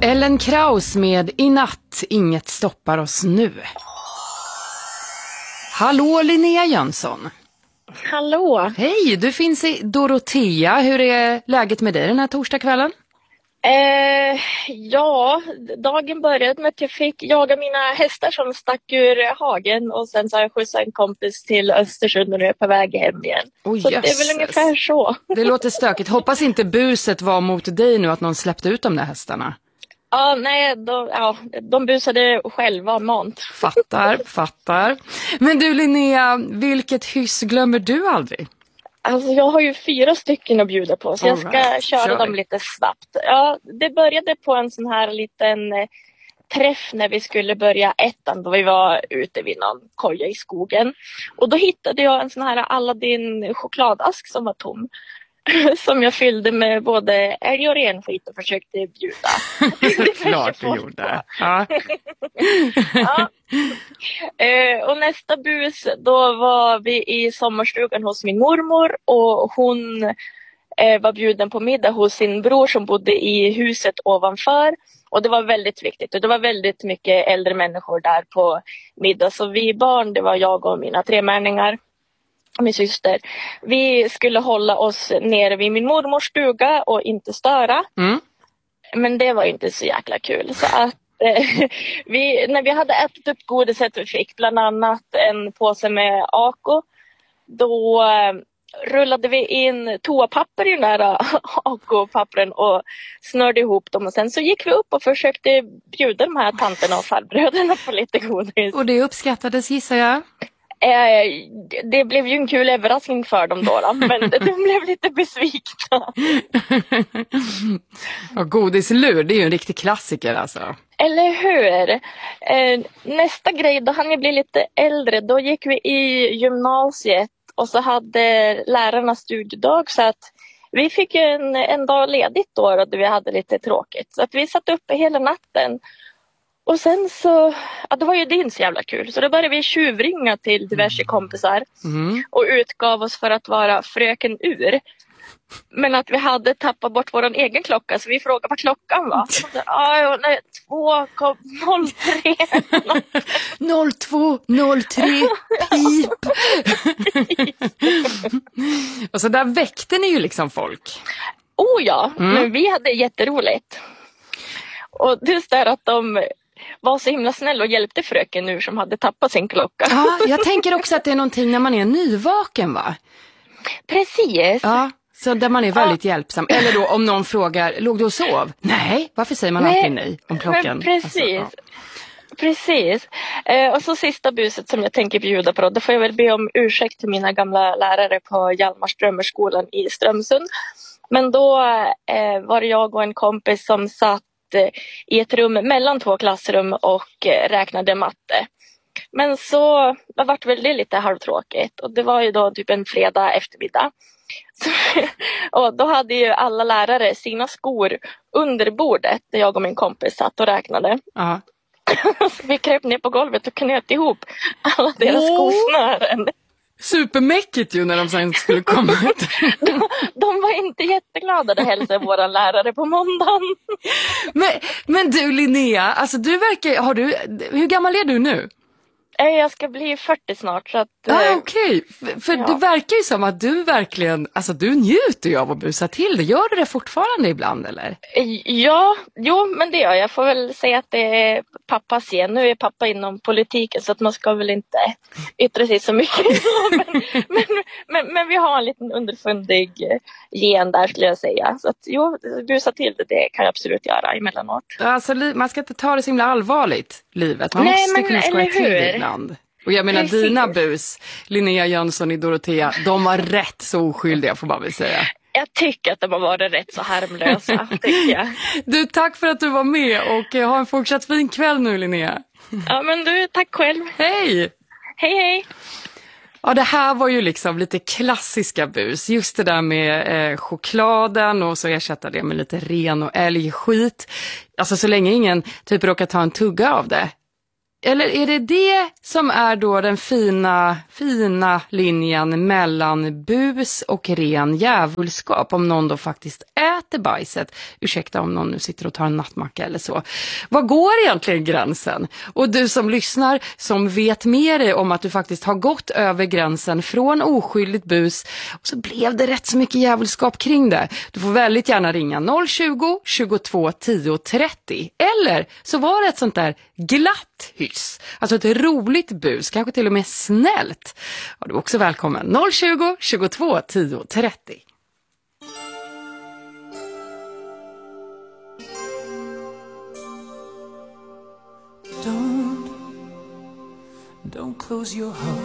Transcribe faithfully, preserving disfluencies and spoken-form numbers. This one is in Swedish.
Ellen Kraus med I natt, inget stoppar oss nu. Hallå Linnea Jönsson. Hallå. Hej, du finns i Dorotea. Hur är läget med dig den här torsdagskvällen? Eh, ja, dagen började med att jag fick jaga mina hästar som stack ur hagen och sen så har jag skjutsat en kompis till Östersund och nu är jag på väg hem igen. Oh, så yes. Det är väl ungefär så. Det låter stökigt. Hoppas inte buset var mot dig nu att någon släppte ut de där hästarna. Ja, nej, de, ja, de busade själva mant. Fattar, fattar. Men du Linnea, vilket hyss glömmer du aldrig? Alltså jag har ju fyra stycken att bjuda på så jag ska right. köra Kör. dem lite snabbt. Ja, det började på en sån här liten eh, träff när vi skulle börja ettan då vi var ute vid någon koja i skogen. Och då hittade jag en sån här Aladdin chokladask som var tom. Som jag fyllde med både älg och renskit och försökte bjuda. Det klart du gjorde. Ja. Ja. Eh, och nästa bus, då var vi i sommarstugan hos min mormor och hon eh, var bjuden på middag hos sin bror som bodde i huset ovanför. Och det var väldigt viktigt och det var väldigt mycket äldre människor där på middag. Så vi barn, det var jag och mina tremärningar. Min syster. Vi skulle hålla oss nere vid min mormors stuga och inte störa. Mm. Men det var inte så jäkla kul. Så att eh, vi, när vi hade ätit upp godiset vi fick, bland annat en påse med Ako, då eh, rullade vi in toapapper i den där Ako-pappren och snörde ihop dem. Och sen så gick vi upp och försökte bjuda de här tanterna och farbröderna på lite godis. Och det uppskattades gissar jag? Eh, det blev ju en kul överraskning för dem då, då men de blev lite besvikna. Och godislur, det är ju en riktig klassiker alltså. Eller hur? Eh, nästa grej, då hann jag bli lite äldre. Då gick vi i gymnasiet och så hade lärarna studiedag så att vi fick en, en dag ledigt då och vi hade lite tråkigt. Så att vi satt uppe hela natten. Och sen så, ja det var ju din så jävla kul. Så då började vi tjuvringa till diverse kompisar. Mm. Och utgav oss för att vara fröken Ur. Men att vi hade tappat bort vår egen klocka. Så vi frågade vad klockan var. Ja, nej, två noll tre noll två noll tre pip. Och så där väckte ni ju liksom folk. Oh ja, mm. Men vi hade jätteroligt. Och just där att de var så himla snäll och hjälpte fröken nu som hade tappat sin klocka. Ja, jag tänker också att det är någonting när man är nyvaken va? Precis. Ja, så där man är väldigt ja. hjälpsam. Eller då om någon frågar, låg du och sov? Nej, varför säger man nej, alltid nej om klockan? Men precis. Alltså, ja. Precis. Eh, och så sista buset som jag tänker bjuda på då, då får jag väl be om ursäkt till mina gamla lärare på Hjalmars drömmerskolan i Strömsund. Men då eh, var det jag och en kompis som satt i ett rum mellan två klassrum och räknade matte. Men så det vart väl det lite halvtråkigt och det var ju då typ en fredag eftermiddag. Så, och då hade ju alla lärare sina skor under bordet där jag och min kompis satt och räknade. Uh-huh. Så vi kröp ner på golvet och knöt ihop alla deras oh. skosnören. Supermäckigt ju när de sen skulle komma ut. de, de var inte jätteglada att hälsa våra lärare på måndagen. Men, men du Linnea, alltså du verkar, har du, hur gammal är du nu? Jag ska bli fyrtio snart. Så att, ah, okej. Okay. För ja. Det verkar ju som att du verkligen, alltså du njuter ju av att busa till det. Gör du det fortfarande ibland eller? Ja, jo men det gör jag. Jag får väl säga att det är pappas gen. Nu är pappa inom politiken så att man ska väl inte yttra sig så mycket. men, men, men, men vi har en liten underfundig gen där skulle jag säga. Så att jo, busa till det, det kan jag absolut göra emellanåt. Alltså man ska inte ta det så himla allvarligt, livet. Man Nej, måste men, kunna skoja till det ibland. Och jag menar, Precis. dina bus, Linnea Jönsson i Dorotea, de var rätt så oskyldiga får man väl säga. Jag tycker att de har varit rätt så harmlösa, tycker jag. Du, tack för att du var med och ha en fortsatt fin kväll nu, Linnea. Ja, men du, tack själv. Hej! Hej, hej! Ja, det här var ju liksom lite klassiska bus. Just det där med eh, chokladen och så ersätta det med lite ren och älgskit. Alltså så länge ingen typ råkar ta en tugga av det. Eller är det det som är då den fina, fina linjen mellan bus och ren djävulskap? Om någon då faktiskt äter bajset. Ursäkta om någon nu sitter och tar en nattmacka eller så. Vad går egentligen gränsen? Och du som lyssnar, som vet mer om att du faktiskt har gått över gränsen från oskyldigt bus. Och så blev det rätt så mycket djävulskap kring det. Du får väldigt gärna ringa noll tjugo, tjugotvå, tio, trettio. Eller så var det ett sånt där glatt hyss. Alltså ett roligt bus, kanske till och med snällt. Ja, du är också välkommen. noll tjugo, tjugotvå, tio, trettio. Don't, don't close your heart.